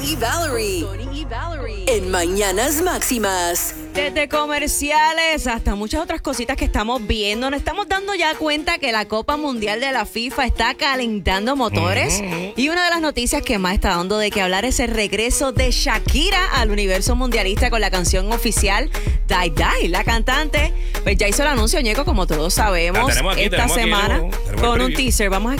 y Valerie. En Mañanas Máximas. Desde comerciales hasta muchas otras cositas que estamos viendo, nos estamos dando ya cuenta que la Copa Mundial de la FIFA está calentando motores. Y una de las noticias que más está dando de qué hablar es el regreso de Shakira al universo mundialista con la canción oficial Die Die. La cantante pues ya hizo el anuncio, Ñeco, como todos sabemos, La tenemos aquí, esta semana tenemos con un el preview. teaser. Vamos a